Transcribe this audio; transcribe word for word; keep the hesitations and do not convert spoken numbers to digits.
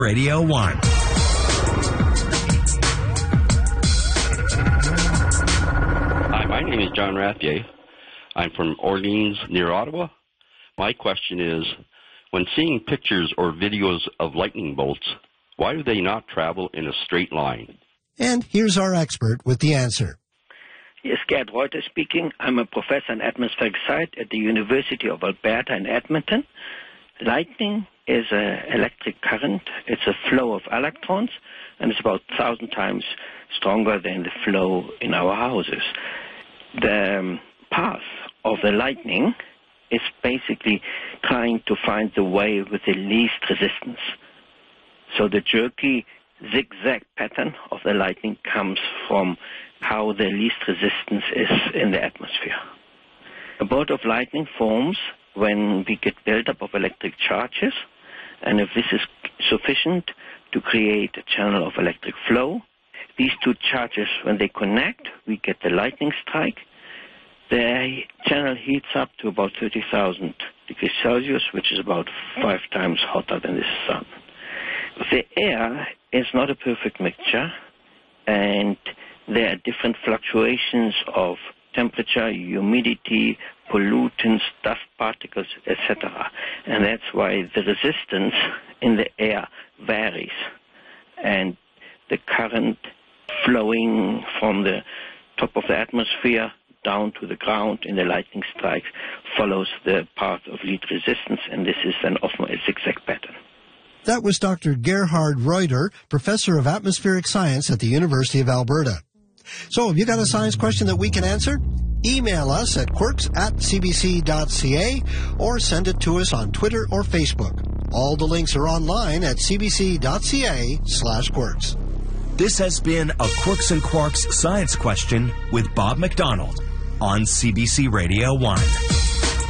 Radio one. Hi, my name is John Raffier. I'm from Orleans, near Ottawa. My question is, when seeing pictures or videos of lightning bolts, why do they not travel in a straight line? And here's our expert with the answer. Yes, Gerd Reuter speaking. I'm a professor in atmospheric science at the University of Alberta in Edmonton. Lightning is an electric current. It's a flow of electrons, and it's about one thousand times stronger than the flow in our houses. The um, path of the lightning is basically trying to find the way with the least resistance. So the jerky zigzag pattern of the lightning comes from how the least resistance is in the atmosphere. A bolt of lightning forms when we get buildup of electric charges, and if this is sufficient to create a channel of electric flow, these two charges, when they connect, we get the lightning strike. The channel heats up to about thirty thousand degrees Celsius, which is about five times hotter than the sun. The air is not a perfect mixture, and there are different fluctuations of temperature, humidity, pollutants, dust particles, et cetera. And that's why the resistance in the air varies. And the current flowing from the top of the atmosphere down to the ground in the lightning strikes follows the path of least resistance, and this is then often a zigzag pattern. That was Doctor Gerhard Reuter, Professor of Atmospheric Science at the University of Alberta. So, have you got a science question that we can answer? Email us at quirks at c b c dot c a or send it to us on Twitter or Facebook. All the links are online at c b c dot c a slash quirks. This has been a Quirks and Quarks Science Question with Bob McDonald on C B C Radio one.